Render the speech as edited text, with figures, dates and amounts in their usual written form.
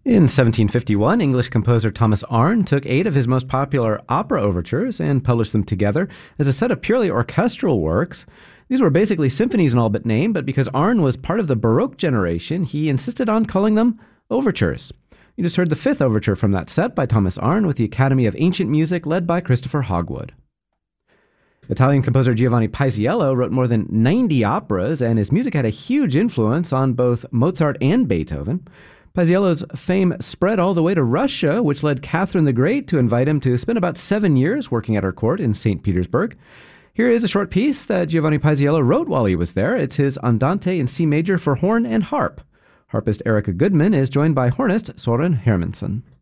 In 1751, English composer Thomas Arne took 8 of his most popular opera overtures and published them together as a set of purely orchestral works. These were basically symphonies in all but name, but because Arne was part of the Baroque generation, he insisted on calling them overtures. You just heard the 5th overture from that set by Thomas Arne with the Academy of Ancient Music led by Christopher Hogwood. Italian composer Giovanni Paisiello wrote more than 90 operas, and his music had a huge influence on both Mozart and Beethoven. Paisiello's fame spread all the way to Russia, which led Catherine the Great to invite him to spend about 7 years working at her court in St. Petersburg. Here is a short piece that Giovanni Paisiello wrote while he was there. It's his Andante in C major for horn and harp. Harpist Erica Goodman is joined by hornist Soren Hermansen.